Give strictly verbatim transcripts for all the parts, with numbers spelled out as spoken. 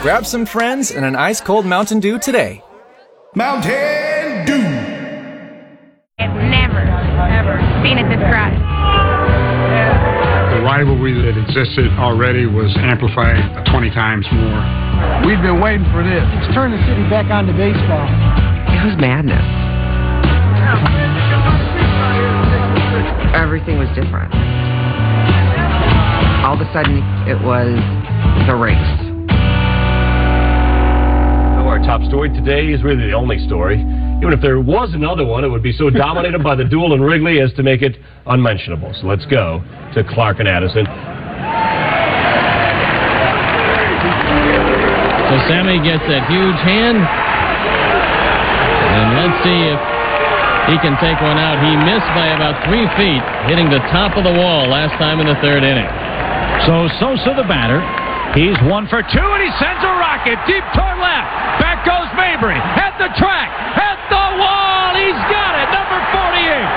Grab some friends and an ice-cold Mountain Dew today. Mountain Dew. I've never, ever seen it this dry. The rivalry that existed already was amplified twenty times more. We've been waiting for this. It's turned the city back on to baseball. It was madness. Everything was different. All of a sudden, it was the race. So our top story today is really the only story. Even if there was another one, it would be so dominated by the duel in Wrigley as to make it unmentionable. So let's go to Clark and Addison. So Sammy gets that huge hand. And let's see if he can take one out. He missed by about three feet, hitting the top of the wall last time in the third inning. So Sosa the batter. He's one for two, and he sends a rocket deep toward left. Back goes Mabry. At the track. At the wall. He's got it. Number forty-eight.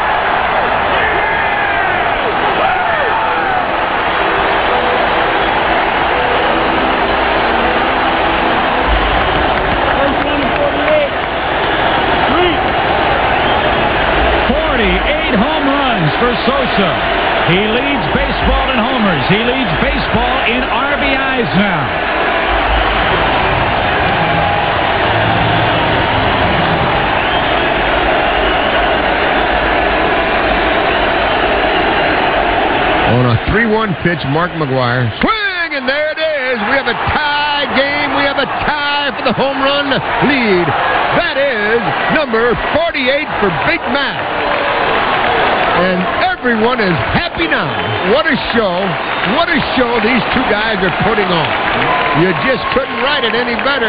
forty-eight home runs for Sosa. He leads baseball in homers. He leads baseball in R B Is now. On a three one pitch, Mark McGwire. Swing, and there it is. We have a tie game. We have a tie for the home run lead. That is number forty-eight for Big Mac. And everyone is happy now. What a show. What a show these two guys are putting on. You just couldn't write it any better.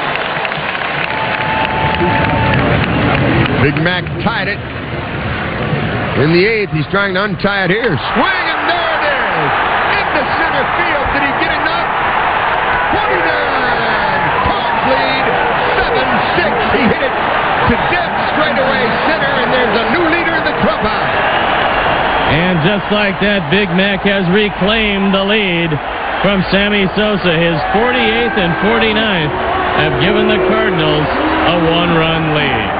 Big Mac tied it. In the eighth, he's trying to untie it here. Swing, and there it is. Into center field. Did he get enough? forty-nine. Cubs lead. seven six. He hit it to dead straightaway center, and there's a new leader in the clubhouse. And just like that, Big Mac has reclaimed the lead from Sammy Sosa. His forty-eighth and forty-ninth have given the Cardinals a one-run lead.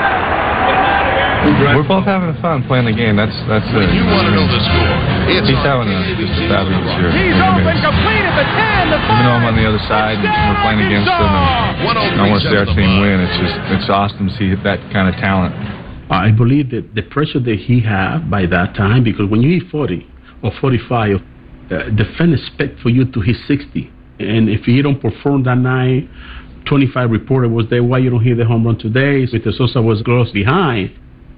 We're both having fun playing the game. That's that's it. You want to know the score? It's He's having a, just a fabulous year. He's open, complete at the ten, the five. Even though I'm on the other side and we're playing against them, and I want to see our team win. It's just it's awesome to see that kind of talent. I believe that the pressure that he had by that time, because when you hit forty or forty-five, uh, the fans expect for you to hit sixty. And if you don't perform that night, twenty-five reporter was there, why you don't hit the home run today? Because Sosa was close behind.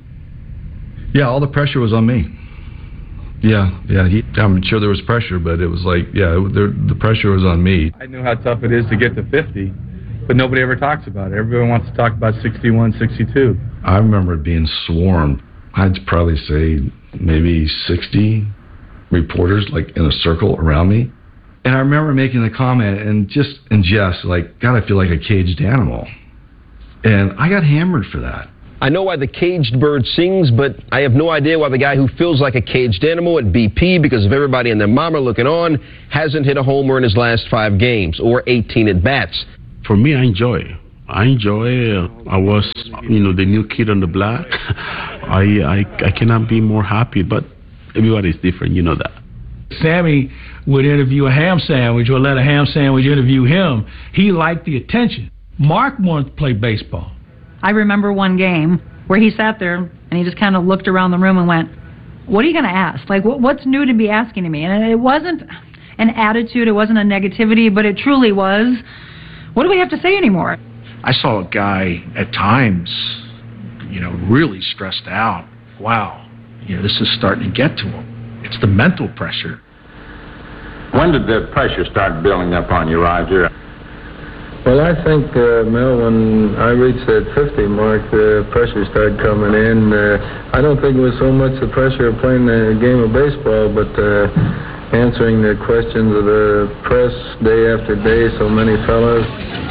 Yeah, all the pressure was on me. Yeah, yeah. He, I'm sure there was pressure, but it was like, yeah, there, the pressure was on me. I knew how tough it is to get to fifty, but nobody ever talks about it. Everyone wants to talk about sixty-one, sixty-two. I remember it being swarmed. I'd probably say maybe sixty reporters, like in a circle around me. And I remember making the comment and just in jest, like, God, I feel like a caged animal. And I got hammered for that. I know why the caged bird sings, but I have no idea why the guy who feels like a caged animal at B P, because of everybody and their mama looking on, hasn't hit a homer in his last five games or eighteen at-bats. For me, I enjoy it. I enjoy it. I was, you know, the new kid on the block. I, I, I cannot be more happy, but everybody's different, you know that. Sammy would interview a ham sandwich or let a ham sandwich interview him. He liked the attention. Mark wanted to play baseball. I remember one game where he sat there and he just kind of looked around the room and went, what are you going to ask? Like, what, what's new to be asking to me? And it wasn't an attitude, it wasn't a negativity, but it truly was, what do we have to say anymore? I saw a guy at times, you know, really stressed out. Wow, you know, this is starting to get to him. It's the mental pressure. When did the pressure start building up on you, Roger? Well, I think, uh, Mel, when I reached that fifty mark, the pressure started coming in. Uh, I don't think it was so much the pressure of playing the game of baseball, but uh, answering the questions of the press day after day, so many fellas.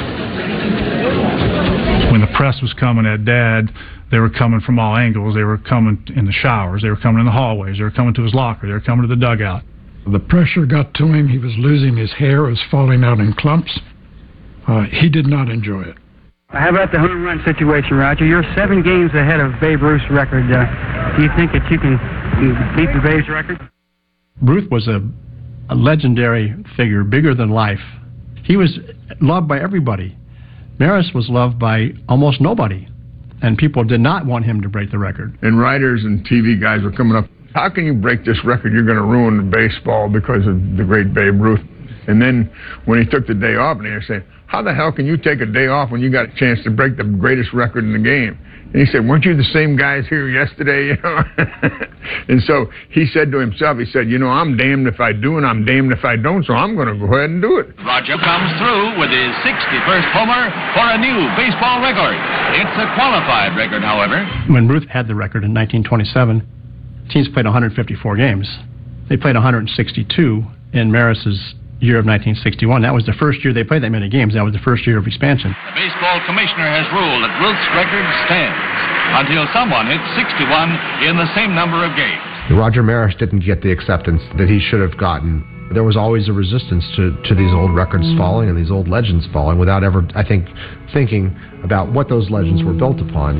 When the press was coming at Dad, they were coming from all angles. They were coming in the showers. They were coming in the hallways. They were coming to his locker. They were coming to the dugout. The pressure got to him. He was losing his hair. It was falling out in clumps. Uh, he did not enjoy it. How about the home run situation, Roger? You're seven games ahead of Babe Ruth's record. Uh, do you think that you can beat the Babe's record? Ruth was a, a legendary figure, bigger than life. He was loved by everybody. Maris was loved by almost nobody, and people did not want him to break the record. And writers and T V guys were coming up, how can you break this record? You're going to ruin baseball because of the great Babe Ruth. And then when he took the day off, and they were saying, how the hell can you take a day off when you got a chance to break the greatest record in the game? And he said, weren't you the same guys here yesterday? You know? And so he said to himself, he said, you know, I'm damned if I do and I'm damned if I don't, so I'm going to go ahead and do it. Roger comes through with his sixty-first homer for a new baseball record. It's a qualified record, however. When Ruth had the record in nineteen twenty-seven, teams played one hundred fifty-four games. They played one hundred sixty-two in Maris's year of nineteen sixty-one. That was the first year they played that many games. That was the first year of expansion. The baseball commissioner has ruled that Ruth's record stands until someone hits sixty-one in the same number of games. Roger Maris didn't get the acceptance that he should have gotten. There was always a resistance to, to these old records falling and these old legends falling without ever, I think, thinking about what those legends were built upon.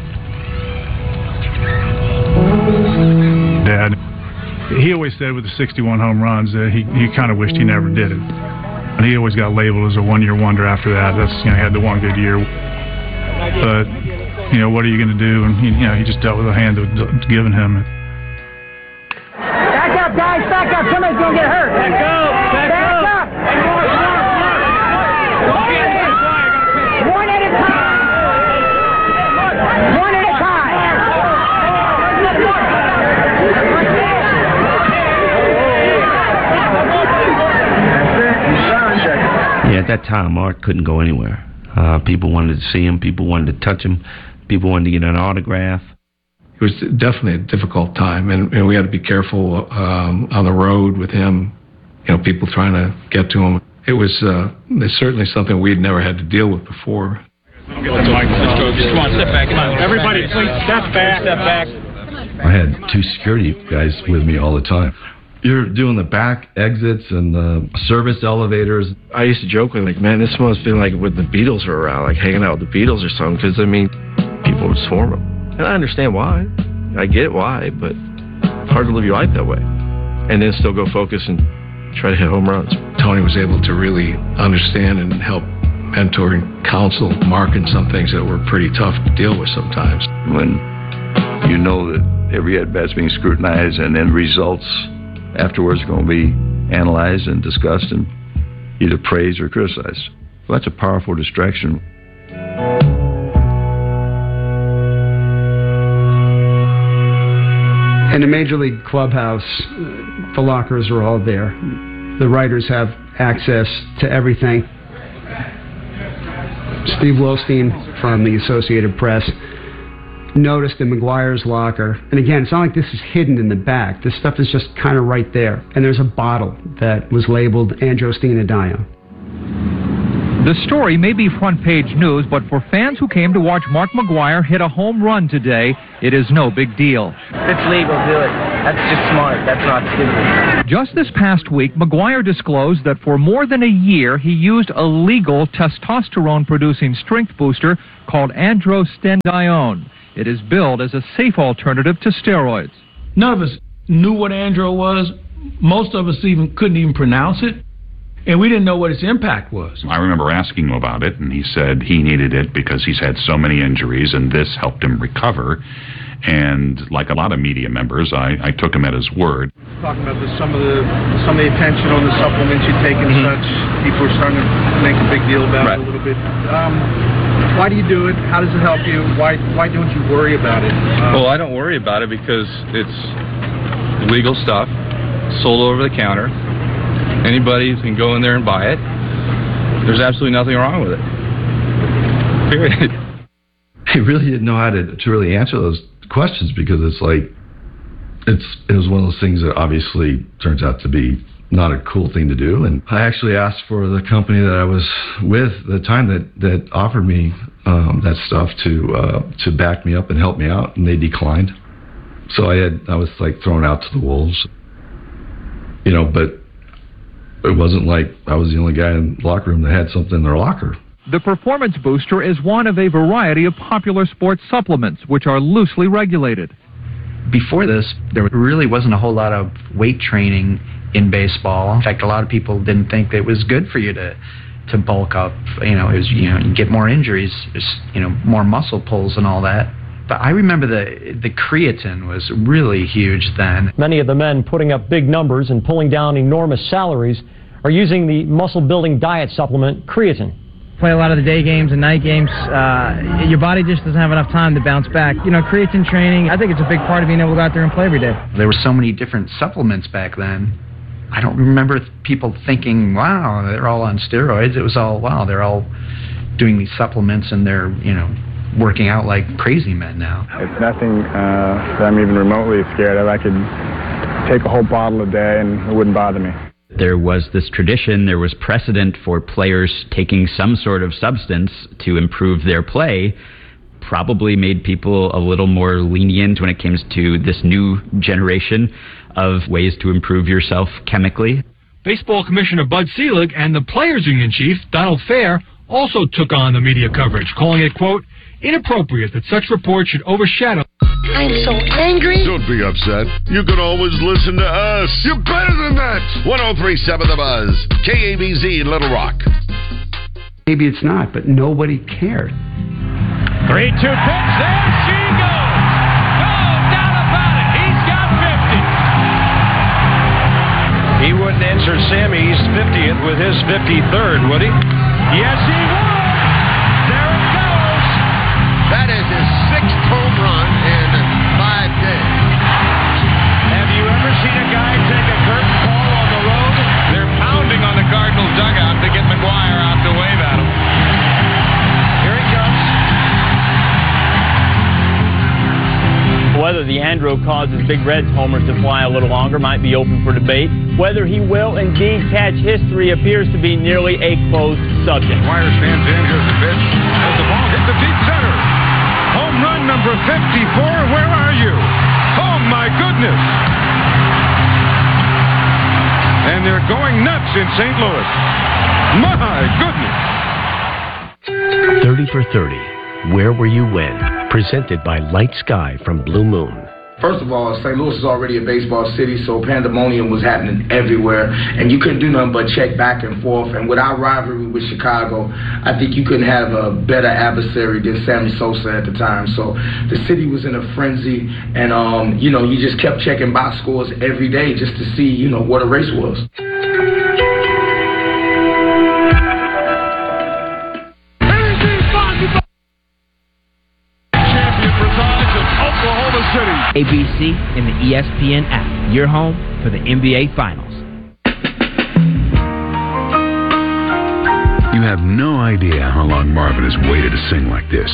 Dad, he always said with the sixty-one home runs that he, he kind of wished he never did it. And he always got labeled as a one-year wonder after that. That's, you know, he had the one good year. But, you know, what are you going to do? And, he, you know, he just dealt with the hand that was given him. Back up, guys, back up. Somebody's going to get hurt. Back up, back, back up. up. One at a time. One at a time. Yeah, at that time, Mark couldn't go anywhere. Uh, people wanted to see him. People wanted to touch him. People wanted to get an autograph. It was definitely a difficult time, and, and we had to be careful um, on the road with him. You know, people trying to get to him. It was uh, it's certainly something we'd never had to deal with before. Let's go. Just come on, step back. Come on. Everybody, please step back. Step back. I had two security guys with me all the time. You're doing the back exits and the service elevators. I used to joke with like, man, this must be like when the Beatles were around, like hanging out with the Beatles or something, because, I mean, people would swarm them. And I understand why. I get why, but it's hard to live your life that way. And then still go focus and try to hit home runs. Tony was able to really understand and help mentor and counsel Mark in some things that were pretty tough to deal with sometimes. When you know that every at-bat's being scrutinized and then results afterwards are going to be analyzed and discussed and either praised or criticized. Well, that's a powerful distraction. In a major league clubhouse, the lockers are all there. The writers have access to everything. Steve Wilstein from the Associated Press noticed in McGwire's locker, and again, it's not like this is hidden in the back. This stuff is just kind of right there. And there's a bottle that was labeled Androstenedione. The story may be front-page news, but for fans who came to watch Mark McGwire hit a home run today, it is no big deal. It's legal, do it. That's just smart. That's not stupid. Just this past week, McGwire disclosed that for more than a year, he used a legal testosterone-producing strength booster called Androstenedione. It is billed as a safe alternative to steroids. None of us knew what andro was. Most of us even couldn't even pronounce it. And we didn't know what its impact was. I remember asking him about it, and he said he needed it because he's had so many injuries, and this helped him recover. And like a lot of media members, I, I took him at his word. Talking about the, some of the some of the attention on the supplements you take and mm-hmm. such, people are starting to make a big deal about right. it a little bit. Um, why do you do it? How does it help you? Why why don't you worry about it? Um, well, I don't worry about it because it's legal stuff, sold over the counter. Anybody can go in there and buy it. There's absolutely nothing wrong with it. Period. I really didn't know how to, to really answer those questions because it's like, it's it was one of those things that obviously turns out to be not a cool thing to do. And I actually asked for the company that I was with at the time that, that offered me um, that stuff to uh, to back me up and help me out, and they declined. So I had I was like thrown out to the wolves. You know, but It wasn't like I was the only guy in the locker room that had something in their locker. The Performance Booster is one of a variety of popular sports supplements, which are loosely regulated. Before this, there really wasn't a whole lot of weight training in baseball. In fact, a lot of people didn't think that it was good for you to to bulk up. You know, it was, you know, you get more injuries, just, you know, more muscle pulls and all that. But I remember the the creatine was really huge then. Many of the men putting up big numbers and pulling down enormous salaries are using the muscle-building diet supplement creatine. Play a lot of the day games and night games. Uh, your body just doesn't have enough time to bounce back. You know, creatine training, I think it's a big part of being able to go out there and play every day. There were so many different supplements back then. I don't remember people thinking, wow, they're all on steroids. It was all, wow, they're all doing these supplements and they're, you know, working out like crazy men now. It's nothing uh, that I'm even remotely scared of. I could take a whole bottle a day and it wouldn't bother me. There was this tradition, there was precedent for players taking some sort of substance to improve their play. Probably made people a little more lenient when it comes to this new generation of ways to improve yourself chemically. Baseball Commissioner Bud Selig and the Players Union Chief, Donald Fair, also took on the media coverage, calling it, quote, inappropriate that such reports should overshadow. I'm so angry. Don't be upset. You can always listen to us. You're better than that. one oh three point seven The Buzz. K A B Z in Little Rock. Maybe it's not, but nobody cared. three two pitch. There she goes. No doubt about it. He's got fifty. He wouldn't enter Sammy's fiftieth with his fifty-third, would he? Yes, he would. There it goes. That is his sixth home run in five days. Have you ever seen a guy take a curtain call on the road? They're pounding on the Cardinals dugout to get McGuire out to wave at him. Here he comes. Whether the Andro causes Big Red's homers to fly a little longer might be open for debate. Whether he will indeed catch history appears to be nearly a closed subject. Wire stands in. Here's the pitch. As the ball hit the deep center. Home run number fifty-four. Where are you? Oh, my goodness. And they're going nuts in Saint Louis. My goodness. thirty for thirty. Where were you when? Presented by Light Sky from Blue Moon. First of all, Saint Louis is already a baseball city, so pandemonium was happening everywhere, and you couldn't do nothing but check back and forth. And with our rivalry with Chicago, I think you couldn't have a better adversary than Sammy Sosa at the time. So the city was in a frenzy, and um, you know, you just kept checking box scores every day just to see, you know, what a race was. A B C and the E S P N app, your home for the N B A Finals. You have no idea how long Marvin has waited to sing like this.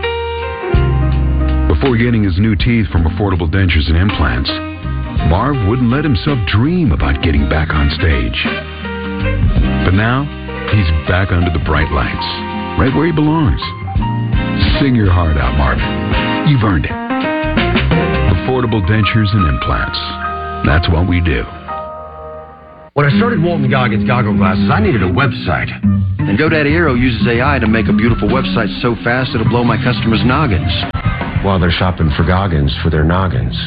Before getting his new teeth from Affordable Dentures and Implants, Marv wouldn't let himself dream about getting back on stage. But now, he's back under the bright lights, right where he belongs. Sing your heart out, Marvin. You've earned it. Affordable Dentures and Implants. That's what we do. When I started Walton Goggins Goggle Glasses, I needed a website. And GoDaddy Aero uses A I to make a beautiful website so fast it'll blow my customers' noggins. While they're shopping for Goggins for their noggins.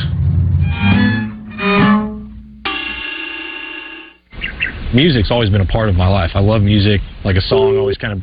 Music's always been a part of my life. I love music. Like a song always kind of